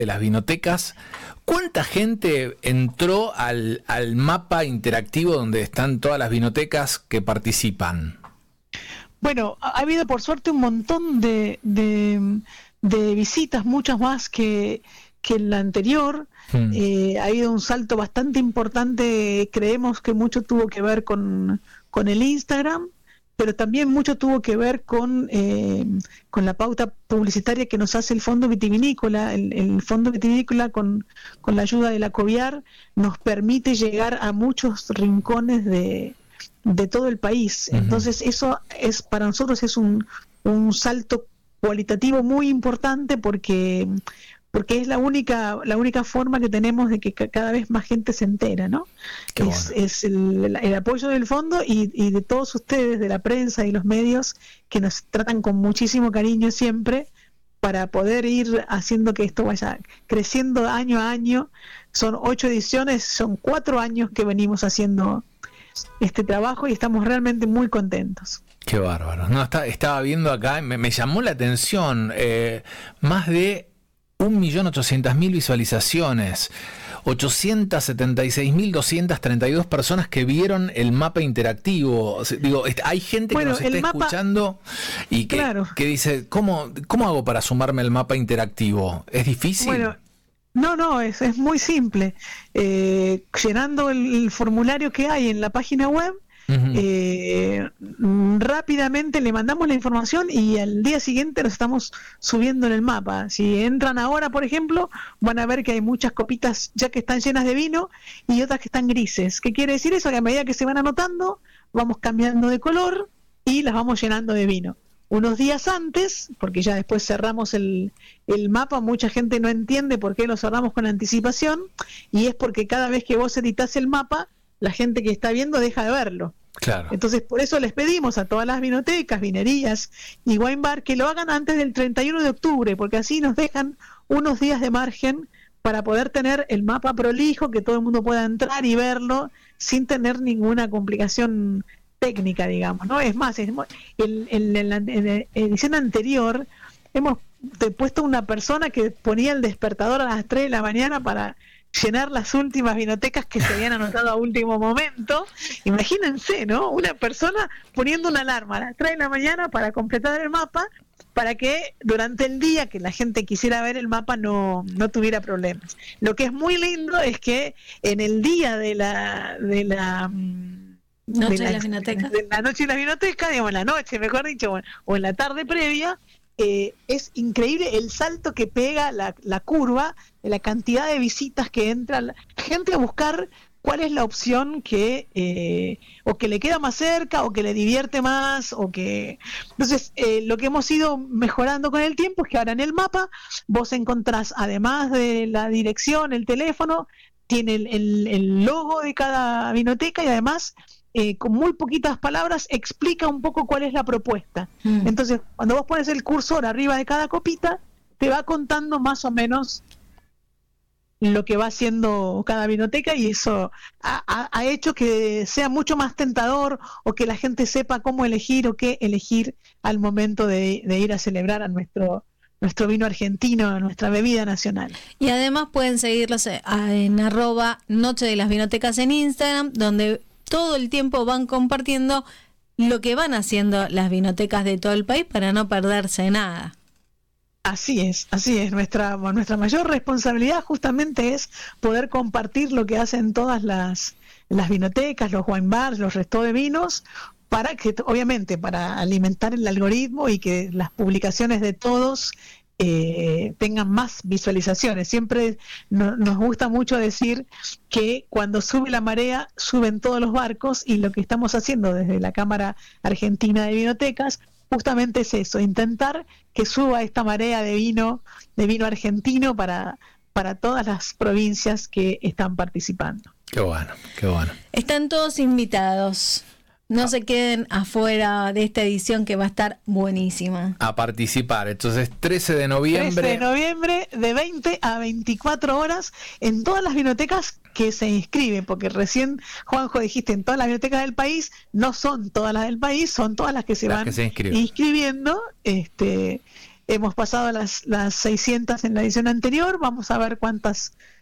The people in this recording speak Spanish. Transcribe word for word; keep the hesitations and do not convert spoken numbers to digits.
de las vinotecas. ¿Cuánta gente entró al, al mapa interactivo donde están todas las vinotecas que participan? Bueno, ha habido por suerte un montón de, de, de visitas, muchas más que, que en la anterior. Hmm. Eh, ha habido un salto bastante importante, creemos que mucho tuvo que ver con, con el Instagram, pero también mucho tuvo que ver con, eh, con la pauta publicitaria que nos hace el Fondo Vitivinícola. El, el Fondo Vitivinícola, con, con la ayuda de la COVIAR, nos permite llegar a muchos rincones de, de todo el país. Uh-huh. Entonces eso es para nosotros es un, un salto cualitativo muy importante, porque porque es la única la única forma que tenemos de que cada vez más gente se entera, ¿no? Qué es, bueno. es el, el apoyo del fondo y, y de todos ustedes, de la prensa y los medios, que nos tratan con muchísimo cariño siempre, para poder ir haciendo que esto vaya creciendo año a año. Son ocho ediciones, son cuatro años que venimos haciendo este trabajo y estamos realmente muy contentos. Qué bárbaro. No, está, estaba viendo acá, me, me llamó la atención, eh, más de un millón ochocientas mil visualizaciones, ochocientas setenta y seis mil doscientas treinta y dos personas que vieron el mapa interactivo. O sea, digo, hay gente bueno, que nos está mapa, escuchando y que, claro. que dice, ¿cómo, ¿cómo hago para sumarme al mapa interactivo? ¿Es difícil? Bueno, no, no, es, es muy simple. Eh, llenando el, el formulario que hay en la página web, uh-huh. eh, rápidamente le mandamos la información y al día siguiente lo estamos subiendo en el mapa. Si entran ahora, por ejemplo, van a ver que hay muchas copitas ya que están llenas de vino y otras que están grises. ¿Qué quiere decir eso? Que a medida que se van anotando, vamos cambiando de color y las vamos llenando de vino. Unos días antes, porque ya después cerramos el, el mapa, mucha gente no entiende por qué lo cerramos con anticipación, y es porque cada vez que vos editás el mapa, la gente que está viendo deja de verlo. Claro. Entonces, por eso les pedimos a todas las vinotecas, vinerías y wine bar que lo hagan antes del treinta y uno de octubre, porque así nos dejan unos días de margen para poder tener el mapa prolijo, que todo el mundo pueda entrar y verlo sin tener ninguna complicación técnica, digamos, ¿no? Es más, es, en, en, en la en edición anterior hemos puesto una persona que ponía el despertador a las tres de la mañana para llenar las últimas vinotecas que se habían anotado a último momento. Imagínense, ¿no? Una persona poniendo una alarma a las tres de la mañana para completar el mapa, para que durante el día que la gente quisiera ver el mapa no, no tuviera problemas. Lo que es muy lindo es que en el día de la... De la Noche de la, de la vinoteca. De la noche de la vinoteca, digamos, en la noche, mejor dicho, o, o en la tarde previa, eh, es increíble el salto que pega la, la curva de la cantidad de visitas que entra la gente a buscar cuál es la opción que eh, o que le queda más cerca, o que le divierte más, o que... Entonces, eh, lo que hemos ido mejorando con el tiempo es que ahora en el mapa vos encontrás, además de la dirección, el teléfono, tiene el, el, el logo de cada vinoteca, y además... Eh, con muy poquitas palabras explica un poco cuál es la propuesta. Mm. Entonces, cuando vos pones el cursor arriba de cada copita, te va contando más o menos lo que va haciendo cada vinoteca, y eso ha, ha, ha hecho que sea mucho más tentador, o que la gente sepa cómo elegir o qué elegir al momento de, de ir a celebrar a nuestro nuestro vino argentino, a nuestra bebida nacional. Y además pueden seguirlos en arroba Noche de las Vinotecas en Instagram, donde todo el tiempo van compartiendo lo que van haciendo las vinotecas de todo el país para no perderse nada. Así es, así es. Nuestra nuestra mayor responsabilidad justamente es poder compartir lo que hacen todas las, las vinotecas, los wine bars, los restos de vinos, para que, obviamente, para alimentar el algoritmo y que las publicaciones de todos Eh, tengan más visualizaciones. Siempre no, nos gusta mucho decir que cuando sube la marea, suben todos los barcos, y lo que estamos haciendo desde la Cámara Argentina de Vinotecas justamente es eso, intentar que suba esta marea de vino, de vino argentino para, para todas las provincias que están participando. Qué bueno, qué bueno. Están todos invitados. No se queden afuera de esta edición, que va a estar buenísima. A participar. Entonces, trece de noviembre. trece de noviembre, de veinte a veinticuatro horas, en todas las vinotecas que se inscriben, porque recién, Juanjo, dijiste, en todas las vinotecas del país. No son todas las del país, son todas las que se las van que se inscribiendo. Este, hemos pasado las, las seiscientas en la edición anterior, vamos a ver cuántas